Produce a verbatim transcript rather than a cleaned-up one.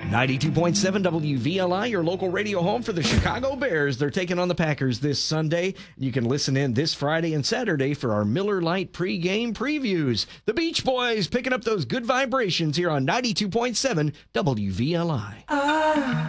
ninety-two point seven W V L I, your local radio home for the Chicago Bears. They're taking on the Packers this Sunday. You can listen in this Friday and Saturday for our Miller Lite pregame previews. The Beach Boys picking up those good vibrations here on ninety-two point seven W V L I. Ah.